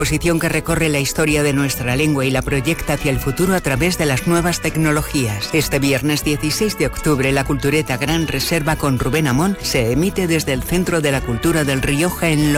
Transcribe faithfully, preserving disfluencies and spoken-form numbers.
Exposición que recorre la historia de nuestra lengua y la proyecta hacia el futuro a través de las nuevas tecnologías. Este viernes dieciséis de octubre, la Cultureta Gran Reserva con Rubén Amón se emite desde el Centro de la Cultura del Rioja en